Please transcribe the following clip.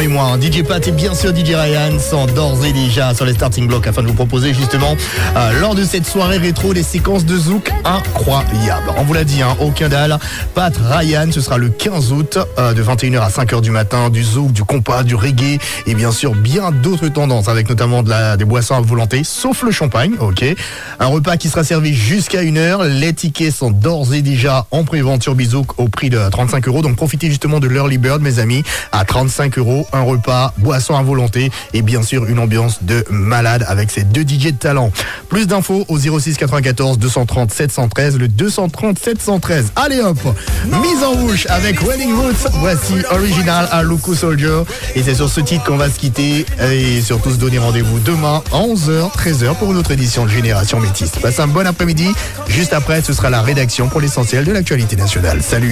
moi. DJ Pat et bien sûr DJ Ryan sont d'ores et déjà sur les starting blocks afin de vous proposer justement lors de cette soirée rétro des séquences de zouk incroyables. On vous l'a dit, aucun dalle. Pat, Ryan, ce sera le 15 août de 21h à 5h du matin, du zouk, du compas, du reggae et bien sûr bien d'autres tendances avec notamment des boissons à volonté, sauf le champagne, ok. Un repas qui sera servi jusqu'à 1h. Les tickets sont d'ores et déjà en prévente sur Bizouk au prix de 35 €. Donc profitez justement de l'Early Bird, mes amis, à 35 €. Un repas, boisson à volonté et bien sûr une ambiance de malade avec ces deux DJ de talent. Plus d'infos au 06 94 230 713, le 230 713. Allez hop, mise en bouche avec Wedding Roots. Voici Original à Loco Soldier. Et c'est sur ce titre qu'on va se quitter et surtout se donner rendez-vous demain à 11h, 13h pour une autre édition de Génération Métis. Passez un bon après-midi. Juste après, ce sera la rédaction pour l'essentiel de l'actualité nationale. Salut.